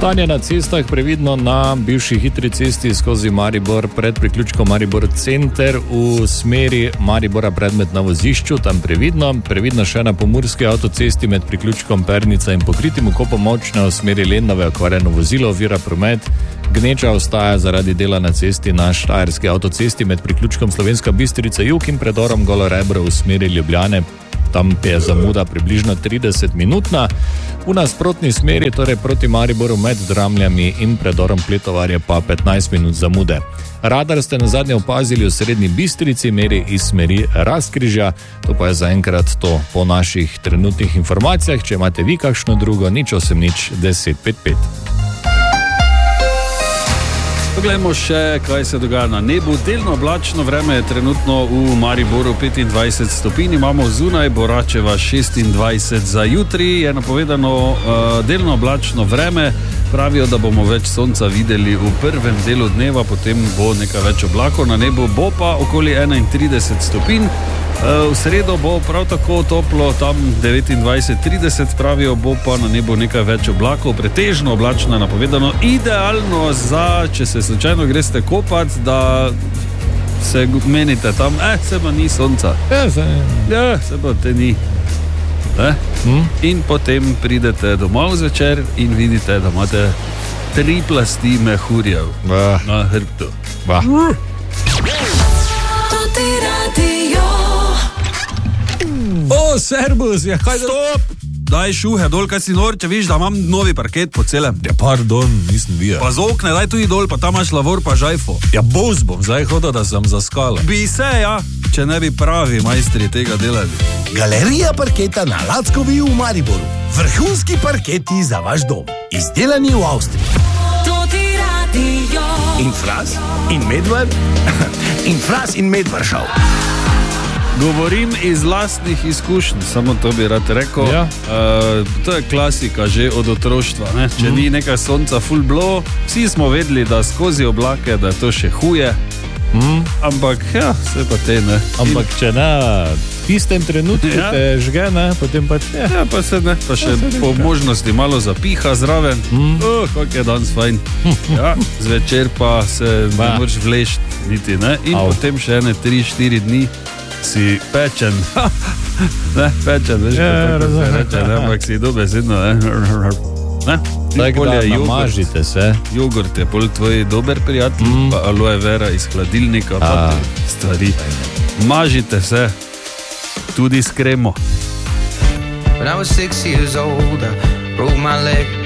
Stanje na cestah previdno na bivši hitri cesti skozi Maribor pred priključkom Maribor Center v smeri Maribora predmet na vozišču, tam previdno še na pomurski avtocesti med priključkom Pernica in pokritim vkopom Močne v smeri Lendave okvarjeno vozilo ovira promet. Gneča ostaja zaradi dela na cesti na štajerski avtocesti med priključkom Slovenska Bistrica jug in predorom Golo Rebro v smeri Ljubljane. Tam je zamuda približno 30-minutna. V nasprotni smeri, torej proti Mariboru med Dramljami in predorom Pletovarje pa 15 minut zamude. Radar ste nazadnje opazili v Srednji Bistrici, meri iz smeri Razkrižja. To pa je zaenkrat to po naših trenutnih informacijah. Če imate vi kakšno drugo, 08-1055. Poglejmo še, kaj se dogaja na nebu. Delno oblačno vreme je trenutno v Mariboru 25 stopinj, imamo zunaj Boračeva 26. Za jutri je napovedano delno oblačno vreme. Pravijo, da bomo več sonca videli v prvem delu dneva, potem bo nekaj več oblakov na nebu, bo pa okoli 31 stopinj. V sredo bo prav tako toplo, tam 29-30, pravijo, bo pa na nebu nekaj več oblakov, pretežno oblačno je napovedano, idealno za, če se slučajno greste kopati, da se menite tam, se pa ni sonca. Se pa te ni. In potem pridete domov zvečer in vidite, da imate 3 plasti mehurjev na hrbtu. Servus, kaj Stop! Daj šuhe dol, kaj si nor, če viš, da imam novi parket po celem. Ja, pardon, nisem videl. Pa z okne, daj tu dol, pa tam imaš lavor, pa žajfo. Ja, bom zdaj hodil, da sem zaskala. Bi se, ja, če ne bi pravi majstri tega delali. Galerija parketa na Lackovi v Mariboru. Vrhunski parketi za vaš dom. Izdelani v Avstriji. In Fras, in Medvar, in Fras in Medvaršav. Govorim iz lastnih izkušenj, samo to bi rad rekel. Ja. To je klasika že od otroštva. Ne? Če ni nekaj sonca full blow, vsi smo vedeli, da skozi oblake, da je to še huje. Ampak ja, se pa te ne. Ampak če ne, v tistem trenutku te žge, ne, potem pa te. Ja, pa se ne, pa še po možnosti malo zapiha zraven. Kak je danes fajn. Ja, zvečer pa se ne moraš vlešt niti, ne. In potem še 3-4 dni si pečen. Ne, pečen, veš, kako se reče, ne, ampak si dobesedno, ne. Tako da namažite se. Jogurt je pol tvoj dober prijatelj, pa aloe vera iz hladilnika, pa stvari. Mažite se, tudi s kremo. When I was 6 years old, I broke my leg.